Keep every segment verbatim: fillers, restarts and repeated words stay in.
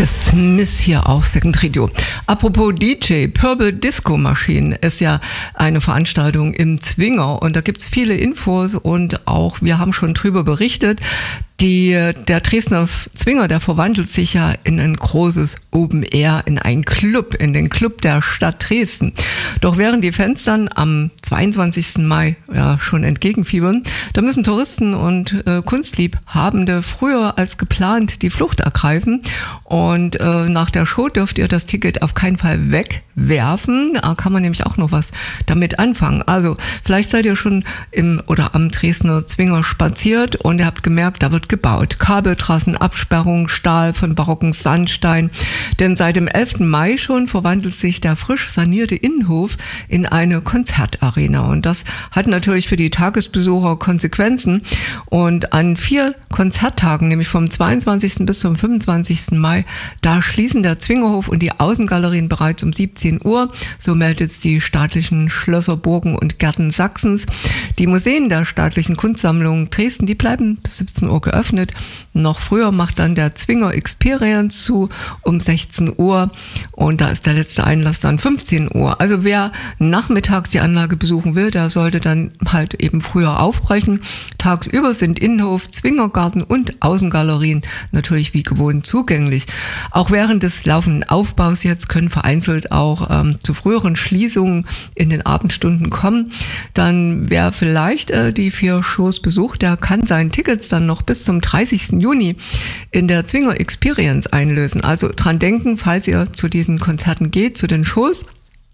The Smiths hier auf Second Radio. Apropos D J, Purple Disco Machine ist ja eine Veranstaltung im Zwinger und da gibt's viele Infos und auch wir haben schon drüber berichtet. Die, der Dresdner Zwinger, der verwandelt sich ja in ein großes Open Air, in einen Club, in den Club der Stadt Dresden. Doch während die Fans dann am zweiundzwanzigsten Mai ja schon entgegenfiebern, da müssen Touristen und äh, Kunstliebhabende früher als geplant die Flucht ergreifen. Und äh, nach der Show dürft ihr das Ticket auf keinen Fall wegwerfen. Da kann man nämlich auch noch was damit anfangen. Also vielleicht seid ihr schon im oder am Dresdner Zwinger spaziert und ihr habt gemerkt, da wird gebaut. Kabeltrassen, Absperrung, Stahl von barocken Sandstein. Denn seit dem elften Mai schon verwandelt sich der frisch sanierte Innenhof in eine Konzertarena. Und das hat natürlich für die Tagesbesucher Konsequenzen. Und an vier Konzerttagen, nämlich vom zweiundzwanzigsten bis zum fünfundzwanzigsten Mai, da schließen der Zwingerhof und die Außengalerien bereits um siebzehn Uhr. So meldet es die staatlichen Schlösser, Burgen und Gärten Sachsens. Die Museen der staatlichen Kunstsammlung Dresden, die bleiben bis siebzehn Uhr geöffnet. Noch früher macht dann der Zwinger Experience zu um sechzehn Uhr und da ist der letzte Einlass dann fünfzehn Uhr. Also wer nachmittags die Anlage besuchen will, der sollte dann halt eben früher aufbrechen. Tagsüber sind Innenhof, Zwingergarten und Außengalerien natürlich wie gewohnt zugänglich. Auch während des laufenden Aufbaus jetzt können vereinzelt auch ähm, zu früheren Schließungen in den Abendstunden kommen. Dann wer vielleicht äh, die vier Shows besucht, der kann seine Tickets dann noch bis zum dreißigsten Juni in der Zwinger Experience einlösen. Also dran denken, falls ihr zu diesen Konzerten geht, zu den Shows.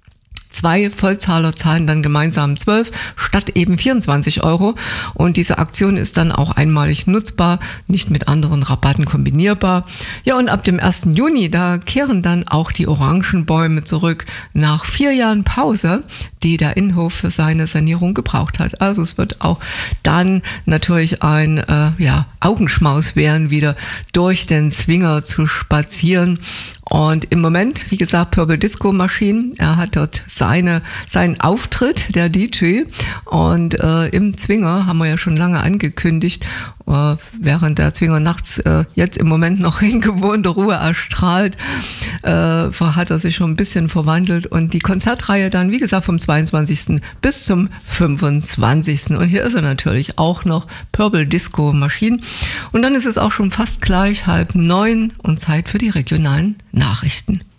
Zwei Vollzahler zahlen dann gemeinsam zwölf statt eben vierundzwanzig Euro. Und diese Aktion ist dann auch einmalig nutzbar, nicht mit anderen Rabatten kombinierbar. Ja, und ab dem ersten Juni, da kehren dann auch die Orangenbäume zurück nach vier Jahren Pause, die der Innenhof für seine Sanierung gebraucht hat. Also es wird auch dann natürlich ein äh, ja, Augenschmaus werden, wieder durch den Zwinger zu spazieren. Und im Moment, wie gesagt, Purple Disco Machine, er hat dort seine, seinen Auftritt, der D J. Und äh, im Zwinger haben wir ja schon lange angekündigt, äh, während der Zwinger nachts äh, jetzt im Moment noch in gewohnter Ruhe erstrahlt, äh, hat er sich schon ein bisschen verwandelt. Und die Konzertreihe dann, wie gesagt, vom zweiundzwanzigsten bis zum fünfundzwanzigsten Und hier ist er natürlich auch noch, Purple Disco Machine. Und dann ist es auch schon fast gleich halb neun und Zeit für die regionalen Nachrichten.